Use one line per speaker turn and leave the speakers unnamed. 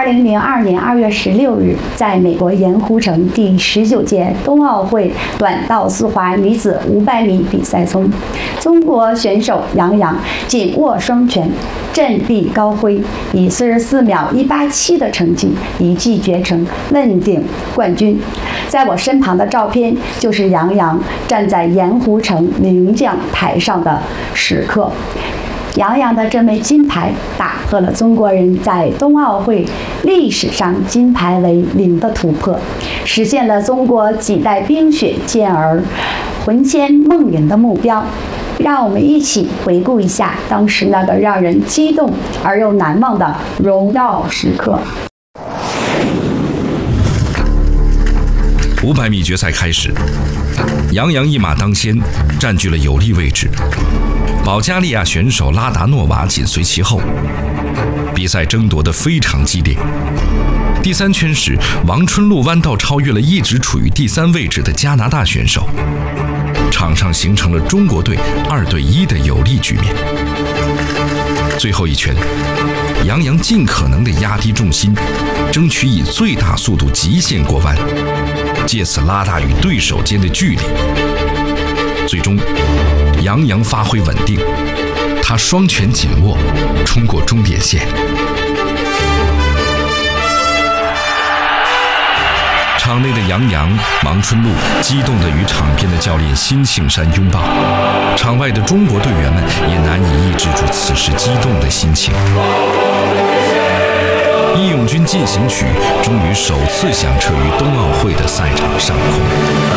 2002年2月16日，在美国盐湖城第19届冬奥会短道速滑女子500米比赛中，中国选手杨洋紧握双拳，振臂高挥，以44秒187的成绩一骑绝尘，问鼎冠军。在我身旁的照片就是杨洋站在盐湖城领奖台上的时刻。杨洋的这枚金牌打破了中国人在冬奥会历史上金牌为0的突破，实现了中国几代冰雪健儿魂牵梦萦的目标。让我们一起回顾一下当时那个让人激动而又难忘的荣耀时刻。
500米决赛开始，杨洋一马当先，占据了有利位置。保加利亚选手拉达诺娃紧随其后，比赛争夺得非常激烈。第3圈时，王春露弯道超越了一直处于第3位置的加拿大选手，场上形成了中国队2对1的有利局面。最后一圈，杨洋尽可能地压低重心，争取以最大速度极限过弯，借此拉大与对手间的距离。最终，杨洋发挥稳定，他双拳紧握，冲过终点线。场内的杨洋、王春露激动地与场边的教练辛庆山拥抱，场外的中国队员们也难以抑制住此时激动的心情。义勇军进行曲终于首次响彻于冬奥会的赛场上空。